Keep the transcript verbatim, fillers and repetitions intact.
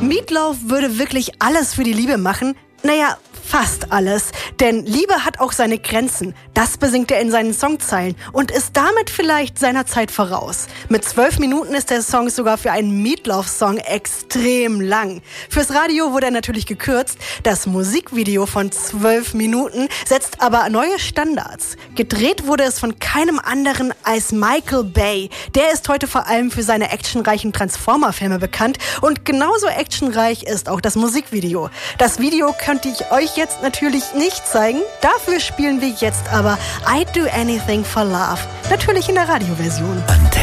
Meatloaf würde wirklich alles für die Liebe machen. Naja, fast alles. Denn Liebe hat auch seine Grenzen. Das besingt er in seinen Songzeilen und ist damit vielleicht seiner Zeit voraus. Mit zwölf Minuten ist der Song sogar für einen Meatloaf-Song extrem lang. Fürs Radio wurde er natürlich gekürzt. Das Musikvideo von zwölf Minuten setzt aber neue Standards. Gedreht wurde es von keinem anderen als Michael Bay. Der ist heute vor allem für seine actionreichen Transformer-Filme bekannt und genauso actionreich ist auch das Musikvideo. Das Video könnte ich euch jetzt natürlich nicht zeigen. Dafür spielen wir jetzt aber I'd Do Anything for Love. Natürlich in der Radioversion.